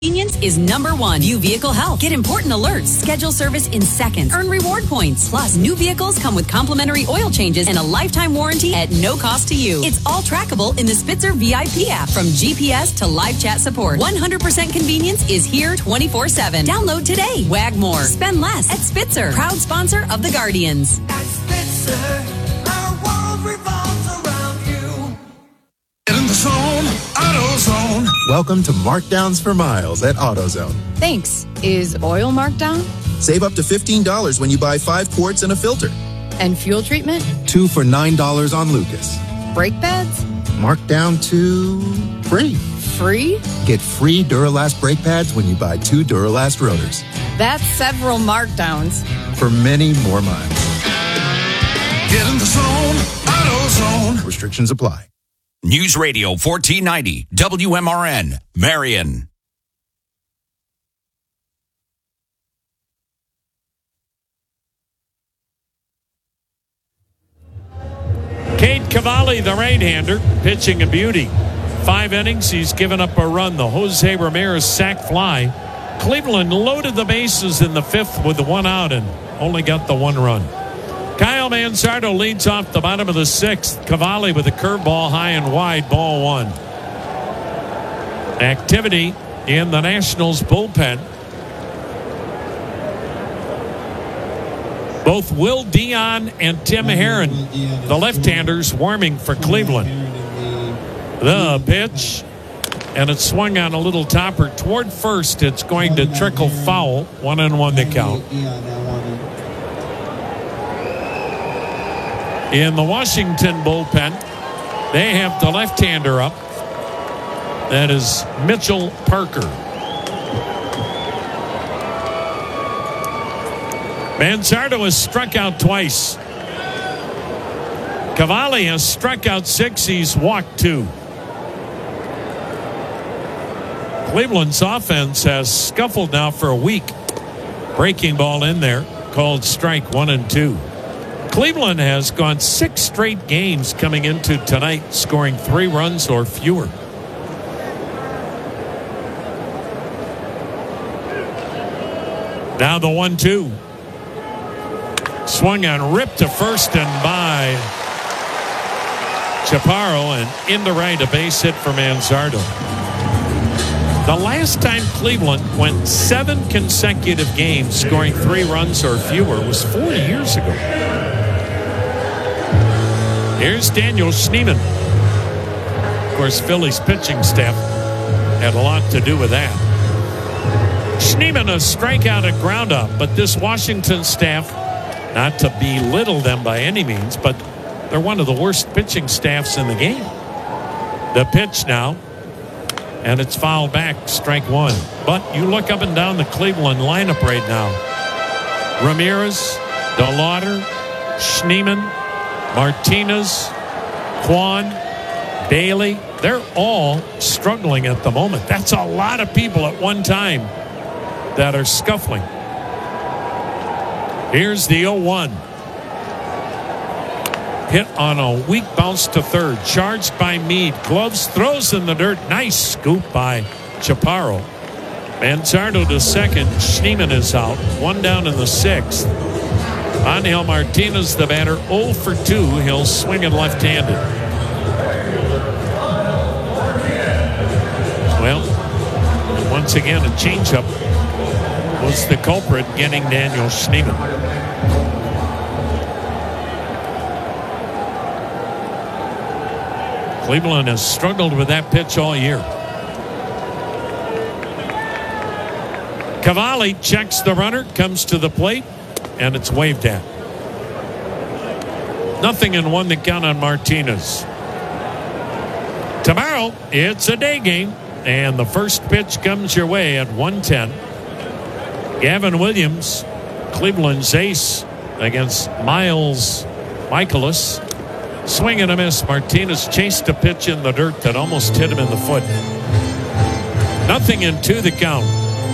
Convenience is number one. View Vehicle Health. Get important alerts. Schedule service in seconds. Earn reward points. Plus, new vehicles come with complimentary oil changes and a lifetime warranty at no cost to you. It's all trackable in the Spitzer VIP app. From GPS to live chat support, 100% convenience is here 24/7. Download today. Wag more. Spend less at Spitzer. Proud sponsor of the Guardians. At Spitzer, our world revolves around you. Get in the zone, AutoZone. Welcome to Markdowns for Miles at AutoZone. Thanks. Is oil marked down? Save up to $15 when you buy 5 quarts and a filter. And fuel treatment? 2 for $9 on Lucas. Brake pads? Marked down to free. Free? Get free Duralast brake pads when you buy 2 Duralast rotors. That's several markdowns. For many more miles. Get in the zone, AutoZone. Restrictions apply. News Radio 1490, WMRN, Marion. Cade Cavalli, the right-hander, pitching a beauty. 5 innings, he's given up a run. The Jose Ramirez sac fly. Cleveland loaded the bases in the 5th with 1 out and only got the 1 run. Kyle Manzardo leads off the bottom of the 6th. Cavalli with a curveball high and wide, ball 1. Activity in the Nationals bullpen. Both Will Dion and Tim Herron, the left-handers, warming for Cleveland. The pitch, and it's swung on a little topper toward first. It's going to trickle foul. 1-1 the count. In the Washington bullpen, they have the left-hander up. That is Mitchell Parker. Manzardo has struck out twice. Cavalli has struck out 6. He's walked 2. Cleveland's offense has scuffled now for a week. Breaking ball in there, called strike 1 and 2. Cleveland has gone 6 straight games coming into tonight, scoring 3 runs or fewer. Now the 1-2. Swung on, ripped to first and by Chaparro, and into right, a base hit for Manzardo. The last time Cleveland went 7 consecutive games scoring 3 runs or fewer was 4 years ago. Here's Daniel Schneemann. Of course, Philly's pitching staff had a lot to do with that. Schneemann a strikeout at ground up, but this Washington staff, not to belittle them by any means, but they're one of the worst pitching staffs in the game. The pitch now, and it's fouled back, strike 1. But you look up and down the Cleveland lineup right now. Ramirez, DeLauder, Schneemann, Martinez, Kwan, Bailey, they're all struggling at the moment. That's a lot of people at one time that are scuffling. Here's the 0-1. Hit on a weak bounce to third. Charged by Meade. Gloves, throws in the dirt. Nice scoop by Chaparro. Manzardo to second. Schneemann is out. 1 down in the 6th. Angel Martinez, the batter, 0 for 2. He'll swing it left-handed. Well, once again, a changeup was the culprit, getting Daniel Schneemann. Cleveland has struggled with that pitch all year. Cavalli checks the runner, comes to the plate, and it's waved at. 0-1 the count on Martinez. Tomorrow, it's a day game, and the first pitch comes your way at 1:10. Gavin Williams, Cleveland's ace, against Miles Michaelis. Swing and a miss. Martinez chased a pitch in the dirt that almost hit him in the foot. 0-2 the count.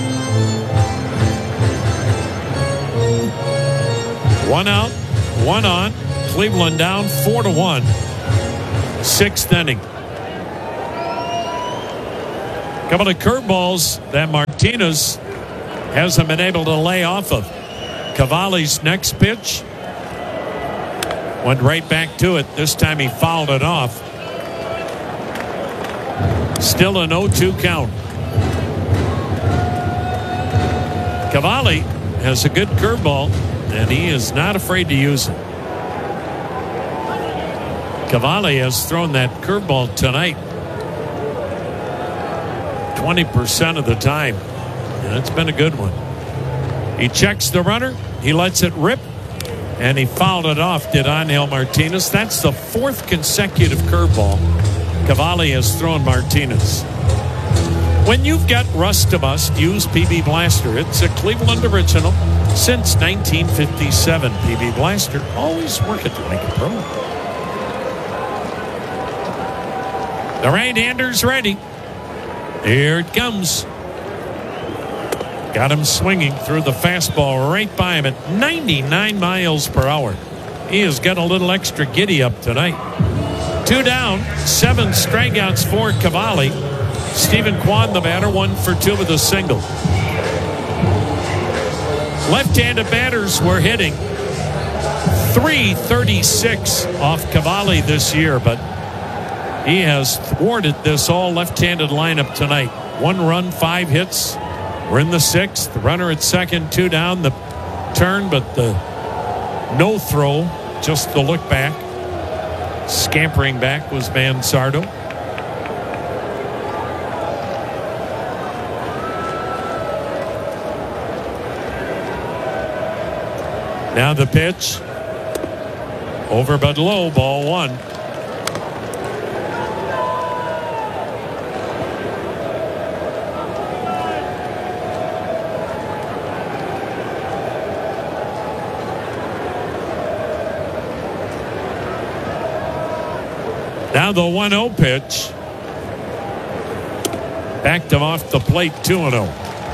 1 out, 1 on. Cleveland down 4-1. 6th inning. Couple of curveballs that Martinez hasn't been able to lay off of. Cavalli's next pitch went right back to it. This time he fouled it off. Still an 0-2 count. Cavalli has a good curveball, and he is not afraid to use it. Cavalli has thrown that curveball tonight 20% of the time, and it's been a good one. He checks the runner, he lets it rip, and he fouled it off, did Angel Martinez. That's the fourth consecutive curveball Cavalli has thrown Martinez. When you've got rust to bust, use PB Blaster. It's a Cleveland original since 1957. PB Blaster, always working like a pro. The right-hander's ready. Here it comes. Got him swinging through the fastball right by him at 99 miles per hour. He has got a little extra giddy up tonight. 2 down, 7 strikeouts for Cavalli. Stephen Kwan, the batter, 1 for 2 with a single. Left-handed batters were hitting .336 off Cavalli this year, but he has thwarted this all left-handed lineup tonight. 1 run, 5 hits. We're in the 6th. The runner at second, 2 down. The turn, but the no throw, just the look back. Scampering back was Mansardo. Now the pitch. Over but low, ball 1. Now the 1-0 pitch. Backed him off the plate, 2-0.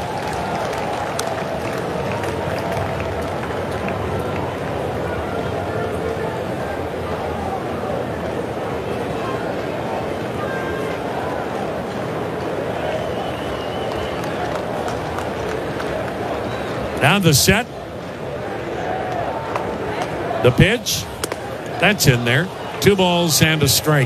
Now the set. The pitch. That's in there. 2 balls and a strike.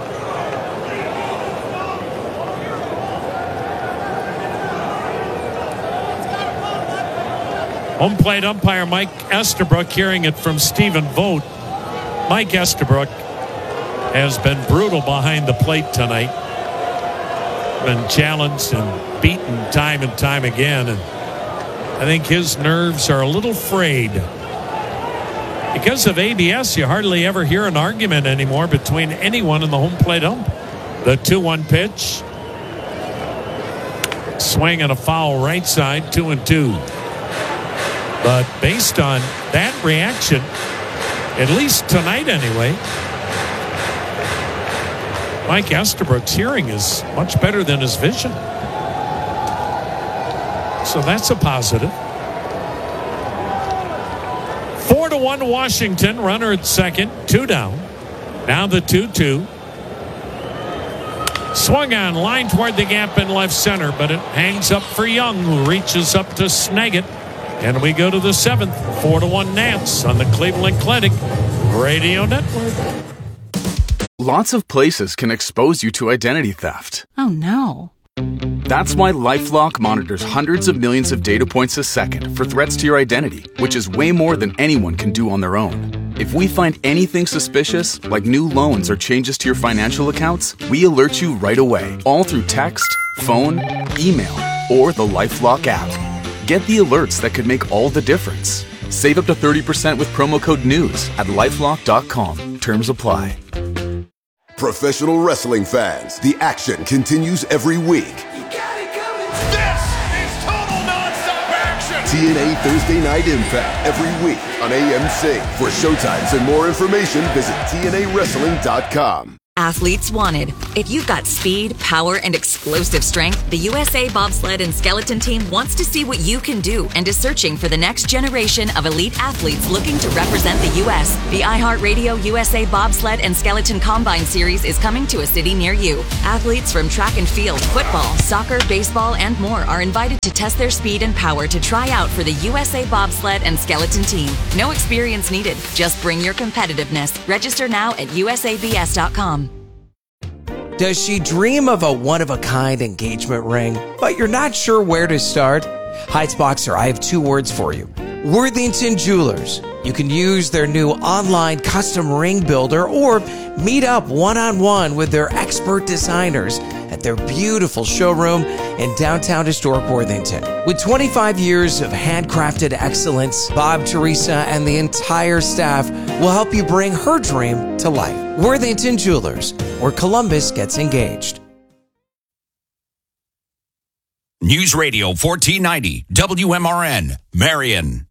Home plate umpire Mike Estabrook, hearing it from Stephen Vogt. Mike Estabrook has been brutal behind the plate tonight. Been challenged and beaten time and time again, and I think his nerves are a little frayed. Because of ABS, you hardly ever hear an argument anymore between anyone and the home plate ump. The 2-1 pitch. Swing and a foul right side, 2-2. But based on that reaction, at least tonight anyway, Mike Estabrook's hearing is much better than his vision. So that's a positive. 4-1 Washington. Runner at second, 2 down. Now the 2-2. Swung on, line toward the gap in left center, but it hangs up for Young, who reaches up to snag it. And we go to the 7th. 4-1 Nats on the Cleveland Clinic Radio Network. Lots of places can expose you to identity theft. Oh no. That's why LifeLock monitors hundreds of millions of data points a second for threats to your identity, which is way more than anyone can do on their own. If we find anything suspicious, like new loans or changes to your financial accounts, we alert you right away, all through text, phone, email, or the LifeLock app. Get the alerts that could make all the difference. Save up to 30% with promo code NEWS at LifeLock.com. Terms apply. Professional wrestling fans, the action continues every week. This is total nonstop action. TNA Thursday Night Impact every week on AMC. For showtimes and more information, visit TNAWrestling.com. Athletes wanted. If you've got speed, power, and explosive strength, the USA Bobsled and Skeleton Team wants to see what you can do and is searching for the next generation of elite athletes looking to represent the U.S. The iHeartRadio USA Bobsled and Skeleton Combine Series is coming to a city near you. Athletes from track and field, football, soccer, baseball, and more are invited to test their speed and power to try out for the USA Bobsled and Skeleton Team. No experience needed. Just bring your competitiveness. Register now at usabs.com. Does she dream of a one-of-a-kind engagement ring, but you're not sure where to start? Heights Boxer, I have 2 words for you. Worthington Jewelers. You can use their new online custom ring builder or meet up one-on-one with their expert designers at their beautiful showroom in downtown historic Worthington. With 25 years of handcrafted excellence, Bob, Teresa, and the entire staff will help you bring her dream to life. Worthington Jewelers, where Columbus gets engaged. News Radio 1490 WMRN, Marion.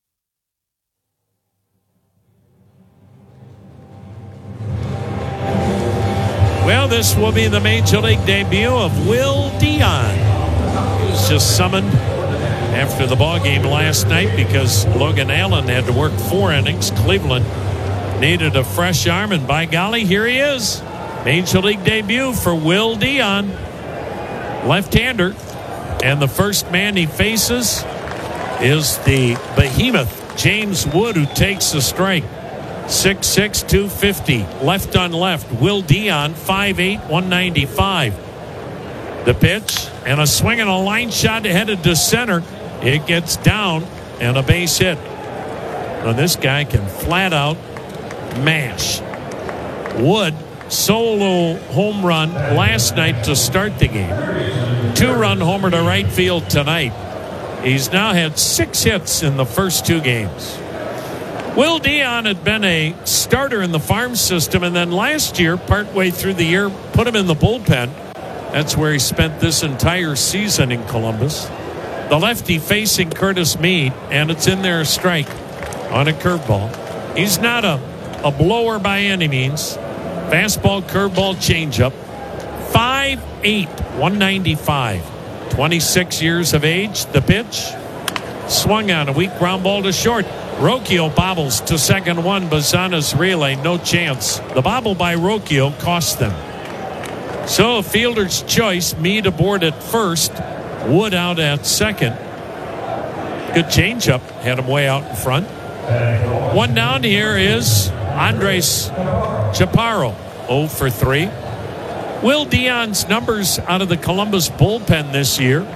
Well, this will be the Major League debut of Will Dion. He was just summoned after the ball game last night because Logan Allen had to work 4 innings. Cleveland needed a fresh arm, and by golly, here he is. Major League debut for Will Dion, left-hander. And the first man he faces is the behemoth, James Wood, who takes the strike. 6'6", 250, left on left. Will Dion, 5'8", 195. The pitch, and a swing and a line shot headed to center. It gets down, and a base hit. Now this guy can flat out mash. Wood, solo home run last night to start the game. 2-run homer to right field tonight. He's now had 6 hits in the first 2 games. Will Dion had been a starter in the farm system, and then last year, partway through the year, put him in the bullpen. That's where he spent this entire season in Columbus. The lefty facing Curtis Mead, and it's in there, a strike on a curveball. He's not a blower by any means. Fastball, curveball, changeup. 5'8", 195. 26 years of age. The pitch. Swung on a weak ground ball to short. Rocchio bobbles to second one. Bazana's relay, no chance. The bobble by Rocchio cost them. So a fielder's choice. Mead aboard at first. Wood out at second. Good changeup. Had him way out in front. One down. Here is Andres Chaparro. 0 for 3. Will Dion's numbers out of the Columbus bullpen this year.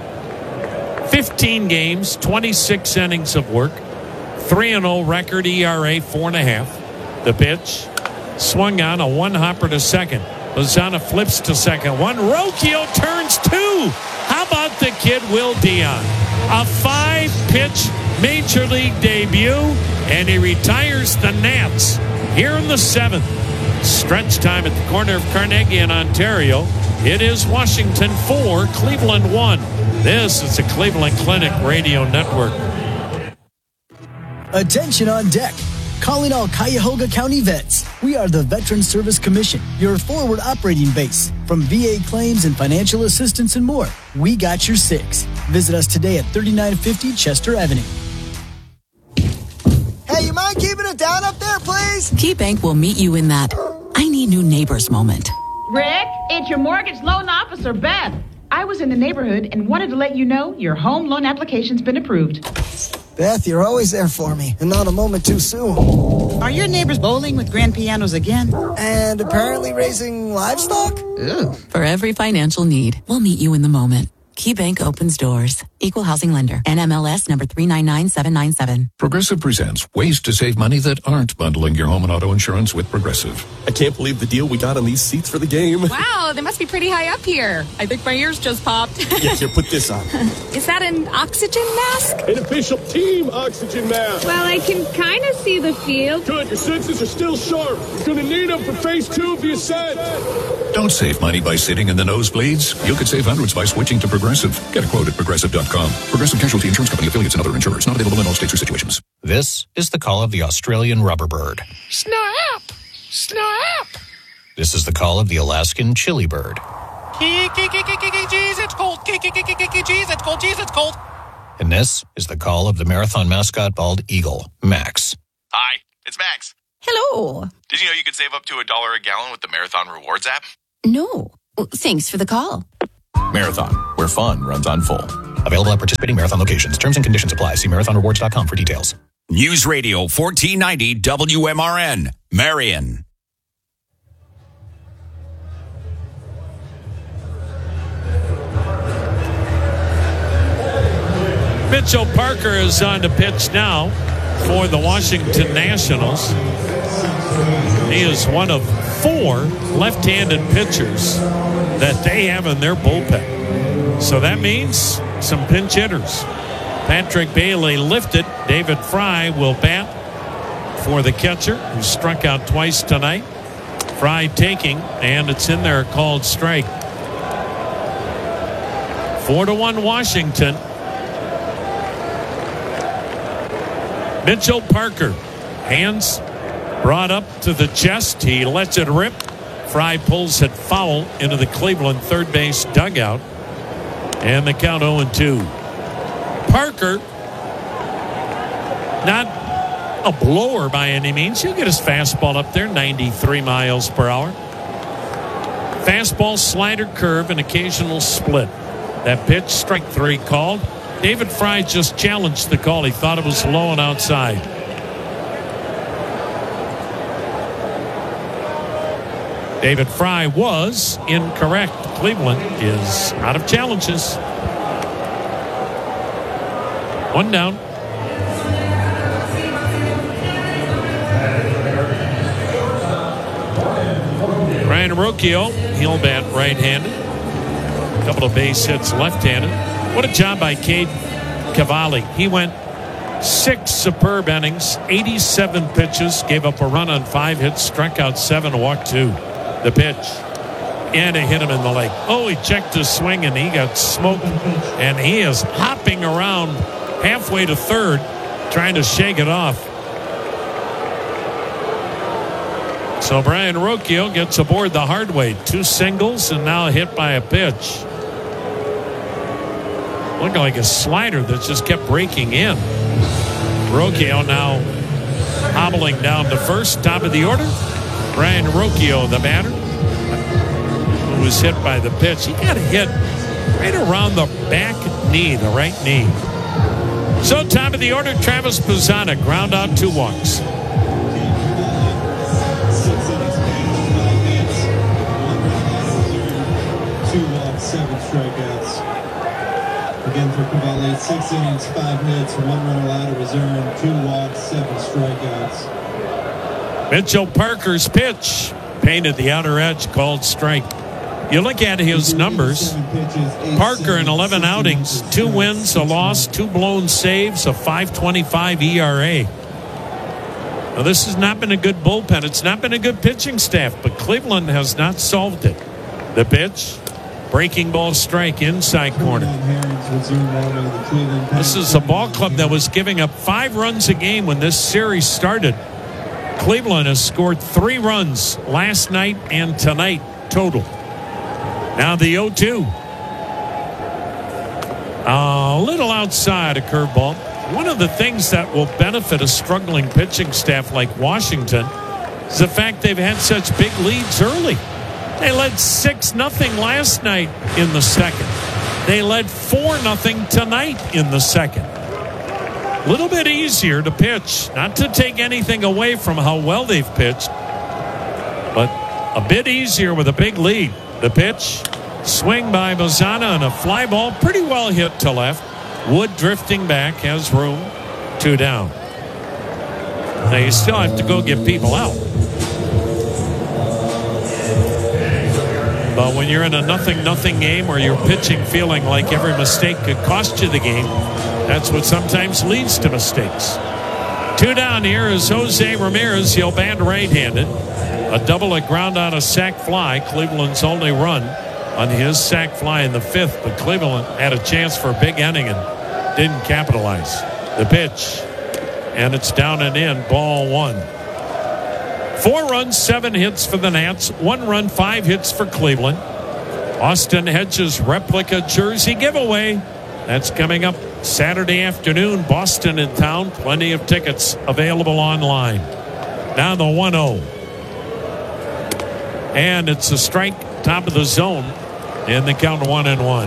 15 games, 26 innings of work. 3-0 record, ERA 4.5. The pitch swung on a 1-hopper to second. Bazana flips to second. 1. Rocchio turns 2. How about the kid Will Dion? A 5-pitch Major League debut, and he retires the Nats here in the 7th. Stretch time at the corner of Carnegie and Ontario. It is Washington 4, Cleveland 1. This is the Cleveland Clinic Radio Network. Attention on deck. Calling all Cuyahoga County vets. We are the Veteran Service Commission, your forward operating base. From VA claims and financial assistance and more, we got your 6. Visit us today at 3950 Chester Avenue. Hey, you mind keeping it down up there, please? KeyBank will meet you in that I need new neighbors moment. Rick, it's your mortgage loan officer, Beth. I was in the neighborhood and wanted to let you know your home loan application's been approved. Beth, you're always there for me, and not a moment too soon. Are your neighbors bowling with grand pianos again? And apparently raising livestock? Ooh. For every financial need, we'll meet you in the moment. KeyBank opens doors. Equal housing lender. NMLS number 399797. Progressive presents ways to save money that aren't bundling your home and auto insurance with Progressive. I can't believe the deal we got on these seats for the game. Wow, they must be pretty high up here. I think my ears just popped. Yeah, here, put this on. Is that an oxygen mask? An official team oxygen mask. Well, I can kind of see the field. Good, your senses are still sharp. You're going to need them for phase 2 of the ascent. Don't save money by sitting in the nosebleeds. You could save hundreds by switching to Progressive. Get a quote at Progressive.com. Progressive Casualty Insurance Company, affiliates, and other insurers. Not available in all states or situations. This is the call of the Australian rubber bird. Snap! Snap! This is the call of the Alaskan chili bird. Jeez, it's cold. Jeez, it's cold. Jeez, it's cold. And this is the call of the marathon mascot bald eagle, Max. Hi, it's Max. Hello. Did you know you could save up to $1 a gallon with the Marathon Rewards app? No. Thanks for the call. Marathon, where fun runs on full. Available at participating marathon locations. Terms and conditions apply. See marathonrewards.com for details. News Radio 1490 WMRN, Marion. Mitchell Parker is on the pitch now for the Washington Nationals. He is one of 4 left-handed pitchers that they have in their bullpen. So that means some pinch hitters. Patrick Bailey lifted. David Fry will bat for the catcher, who struck out twice tonight. Fry taking, and it's in there, called strike. 4-1 Washington. Mitchell Parker, hands brought up to the chest. He lets it rip. Fry pulls it foul into the Cleveland third base dugout. And the count 0-2. Parker, not a blower by any means. He'll get his fastball up there, 93 miles per hour. Fastball, slider, curve, and occasional split. That pitch, strike 3 called. David Fry just challenged the call. He thought it was low and outside. David Fry was incorrect. Cleveland is out of challenges. 1 down. Ryan Rocchio, he'll bat right-handed. A couple of base hits left-handed. What a job by Cade Cavalli. He went 6 superb innings, 87 pitches, gave up a run on 5 hits, struck out 7, walked 2. The pitch. And it hit him in the leg. Oh, he checked his swing and he got smoked. And he is hopping around halfway to third, trying to shake it off. So Brian Rocchio gets aboard the hard way. 2 singles and now hit by a pitch. Looking like a slider that just kept breaking in. Rocchio now hobbling down to first, top of the order. Brian Rocchio, the batter, who was hit by the pitch. He got hit right around the back knee, the right knee. So top of the order, Travis Pisana, ground out 2 walks. 2 walks, 7 strikeouts. Again for Cavalli, 6 innings, 5 hits, 1 run allowed to reserve, 2 walks, 7 strikeouts. Mitchell Parker's pitch painted the outer edge, called strike. You look at his numbers. Parker in 11 outings, 2 wins, a loss, 2 blown saves, a 5.25 ERA. Now, this has not been a good bullpen. It's not been a good pitching staff, but Cleveland has not solved it. The pitch, breaking ball strike, inside corner. This is a ball club that was giving up 5 runs a game when this series started. Cleveland has scored 3 runs last night and tonight total. Now the 0-2. A little outside a curveball. One of the things that will benefit a struggling pitching staff like Washington is the fact they've had such big leads early. They led 6-0 last night in the second. They led 4-0 tonight in the second. A little bit easier to pitch. Not to take anything away from how well they've pitched, but a bit easier with a big lead. The pitch, swing by Mazzana and a fly ball, pretty well hit to left. Wood drifting back, has room, 2 down. Now you still have to go get people out. But when you're in a 0-0 game where you're pitching feeling like every mistake could cost you the game, that's what sometimes leads to mistakes. 2 down here is Jose Ramirez. He'll bat right-handed. A double, a ground out, a sac fly. Cleveland's only run on his sac fly in the 5th, but Cleveland had a chance for a big inning and didn't capitalize. The pitch, and it's down and in, ball 1. 4 runs, 7 hits for the Nats. 1 run, 5 hits for Cleveland. Austin Hedges replica jersey giveaway. That's coming up Saturday afternoon. Boston in town. Plenty of tickets available online. Now the 1-0. And it's a strike, top of the zone. In the count 1-1.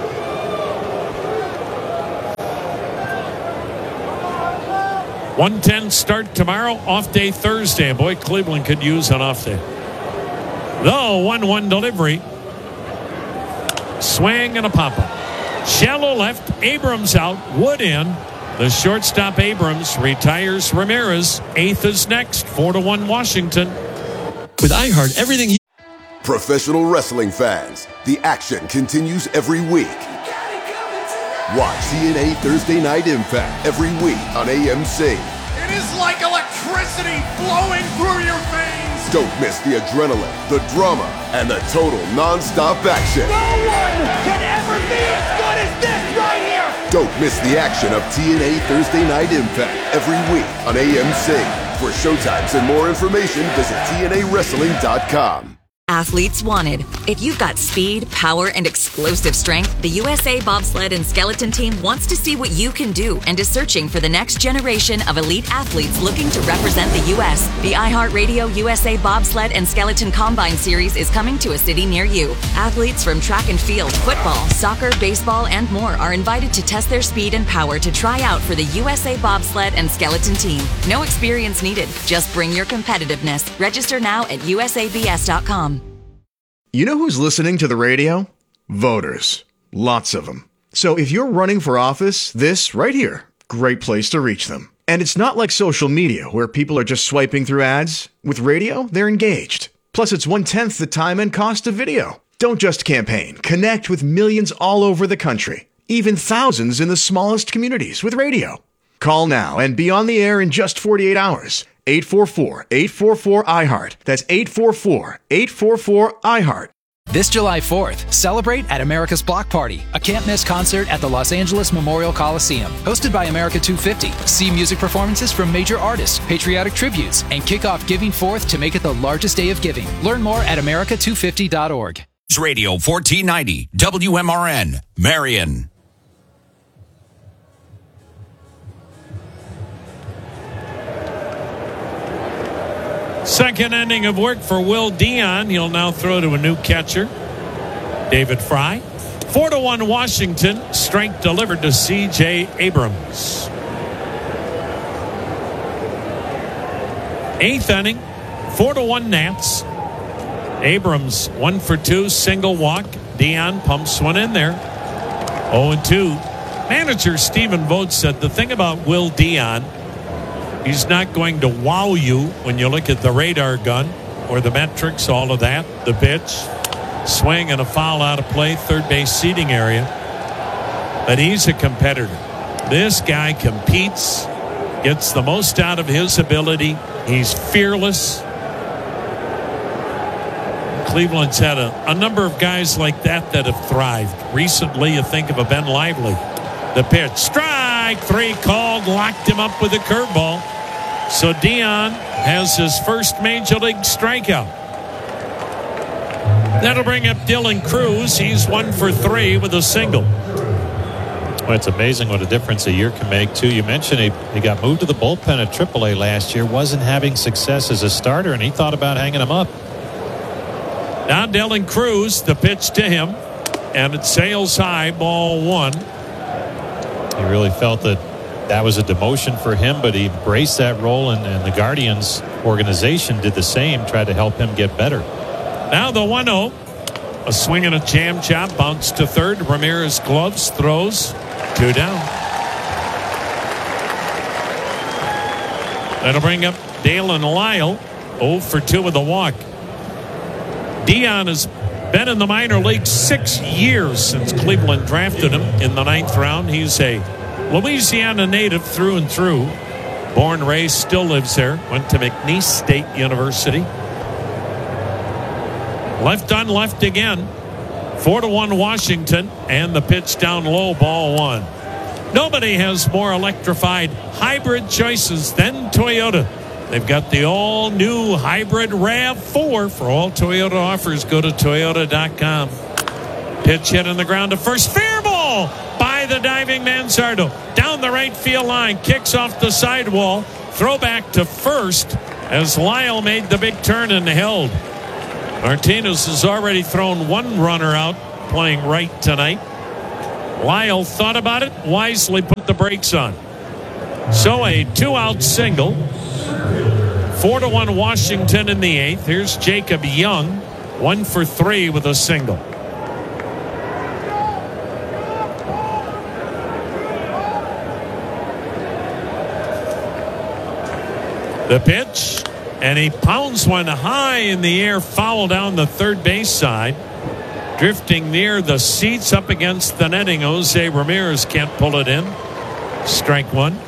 .110 start tomorrow, off day Thursday. Boy, Cleveland could use an off day. The 1-1 delivery. Swing and a pop-up. Shallow left, Abrams out, Wood in. The shortstop Abrams retires Ramirez. 8th is next, 4-1 Washington. With iHeart, everything. Professional wrestling fans, the action continues every week. Watch TNA Thursday Night Impact every week on AMC. It is like electricity flowing through your veins. Don't miss the adrenaline, the drama, and the total non-stop action. No one can ever be as good as this right here. Don't miss the action of TNA Thursday Night Impact every week on AMC. For showtimes and more information, visit TNAWrestling.com. Athletes wanted. If you've got speed, power, and explosive strength, the USA Bobsled and Skeleton Team wants to see what you can do and is searching for the next generation of elite athletes looking to represent the U.S. The iHeartRadio USA Bobsled and Skeleton Combine Series is coming to a city near you. Athletes from track and field, football, soccer, baseball, and more are invited to test their speed and power to try out for the USA Bobsled and Skeleton Team. No experience needed. Just bring your competitiveness. Register now at usabs.com. You know who's listening to the radio? Voters. Lots of them. So if you're running for office, this right here, great place to reach them. And it's not like social media where people are just swiping through ads. With radio, they're engaged. Plus, it's 1/10 the time and cost of video. Don't just campaign. Connect with millions all over the country. Even thousands in the smallest communities with radio. Call now and be on the air in just 48 hours. 844-844-iHeart. That's 844-844-iHeart. This July 4th, celebrate at America's Block Party, a can't-miss concert at the Los Angeles Memorial Coliseum. Hosted by America 250. See music performances from major artists, patriotic tributes, and kick off Giving Forth to make it the largest day of giving. Learn more at america250.org. Radio 1490, WMRN, Marion. Second inning of work for Will Dion. He'll now throw to a new catcher, David Fry. 4-1 Washington. Strike delivered to C.J. Abrams. 8th inning, 4-1 Nats. Abrams 1 for 2, single walk. Dion pumps one in there. 0-2. Manager Stephen Vogt said the thing about Will Dion, he's not going to wow you when you look at the radar gun or the metrics, all of that. The pitch, swing and a foul out of play, third base seating area. But he's a competitor. This guy competes, gets the most out of his ability. He's fearless. Cleveland's had a number of guys like that have thrived. Recently, you think of a Ben Lively. The pitch, strike 3 called, locked him up with a curveball. So Dion has his first major league strikeout. That'll bring up Dylan Cruz. He's 1 for 3 with a single. Well, it's amazing what a difference a year can make, too. You mentioned he got moved to the bullpen at AAA last year, wasn't having success as a starter, and he thought about hanging him up. Now Dylan Cruz, the pitch to him, and it sails high, ball 1. He really felt that was a demotion for him, but he embraced that role, and the Guardians organization did the same, tried to help him get better. Now the 1-0. A swing and a jam chop, bounce to third. Ramirez gloves, throws, 2 down. That'll bring up Dalen Lyle, 0 for 2 with a walk. Dion has been in the minor leagues 6 years since Cleveland drafted him in the 9th round. He's a Louisiana native through and through. Born, raised, still lives there. Went to McNeese State University. Left on left again. 4-1 Washington, and the pitch down low, ball 1. Nobody has more electrified hybrid choices than Toyota. They've got the all-new hybrid RAV4. For all Toyota offers, go to Toyota.com. Pitch hit on the ground to first. Fair ball by the diving Manzardo. Down the right field line. Kicks off the sidewall. Throw back to first as Lyle made the big turn and held. Martinez has already thrown one runner out playing right tonight. Lyle thought about it, wisely put the brakes on. So a 2-out single. 4-1 Washington in the 8th. Here's Jacob Young, 1 for 3 with a single. The pitch, and he pounds one high in the air, foul down the third base side. Drifting near the seats up against the netting. Jose Ramirez can't pull it in. Strike one.